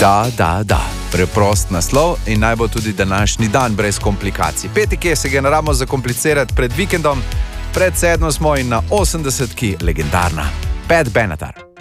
Da. Preprost naslov in naj bo tudi današnji dan brez komplikacij. Petek je, se ga ne rabimo zakomplicirati pred vikendom, pred 7 smo in na 80-ki legendarna Pat Benatar.